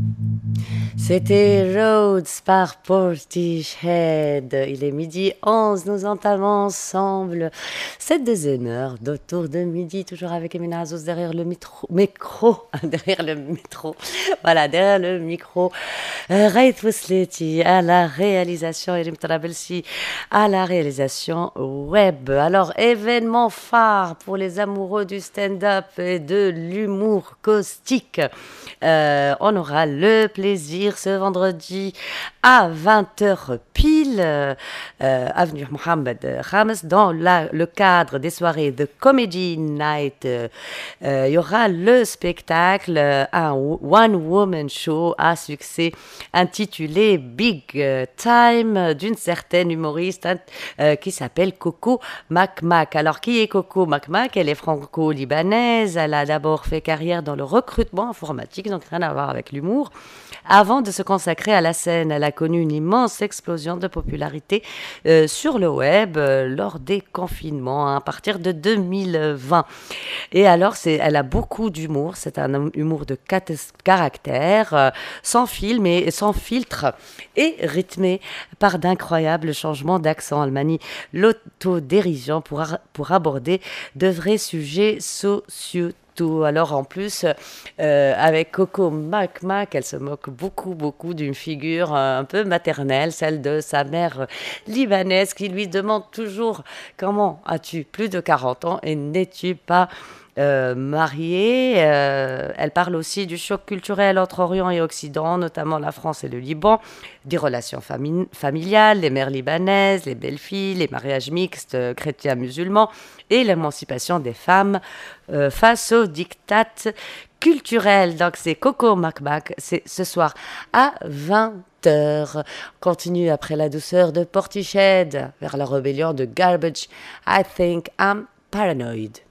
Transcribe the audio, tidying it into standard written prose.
C'était Rhodes par Portishead. Il est midi 11. Nous entamons ensemble cette deuxième heure d'Autour de midi, toujours avec Emina Azouz derrière le derrière le métro. Voilà, derrière le micro. Raït Wousleti à la réalisation, Elim Trabelsi à la réalisation web. Alors, événement phare pour les amoureux du stand-up et de l'humour caustique. On aura le plaisir ce vendredi à 20h pile, avenue Mohamed Khames, dans le cadre des soirées The Comedy Night. Il y aura le spectacle, un One Woman Show à succès intitulé Big Time d'une certaine humoriste qui s'appelle Coco Makmak. Alors, qui est Coco Makmak? Elle est franco-libanaise. Elle a d'abord fait carrière dans le recrutement informatique, donc rien à voir avec l'humour. Avant de se consacrer à la scène, elle a connu une immense explosion de popularité sur le web lors des confinements à partir de 2020. Et alors, elle a beaucoup d'humour. C'est un humour de caractère, sans film et sans filtre, et rythmé par d'incroyables changements d'accent. Elle manie l'autodérision pour aborder de vrais sujets sociaux. Alors en plus, avec Coco Makmak, elle se moque beaucoup d'une figure un peu maternelle, celle de sa mère libanaise qui lui demande toujours comment as-tu plus de 40 ans et n'es-tu pas mariée. Elle parle aussi du choc culturel entre Orient et Occident, notamment la France et le Liban, des relations familiales, les mères libanaises, les belles-filles, les mariages mixtes chrétiens-musulmans et l'émancipation des femmes face aux diktats culturels. Donc c'est Coco Makmak, c'est ce soir à 20h. Continue après la douceur de Portishead vers la rébellion de Garbage. I think I'm paranoid.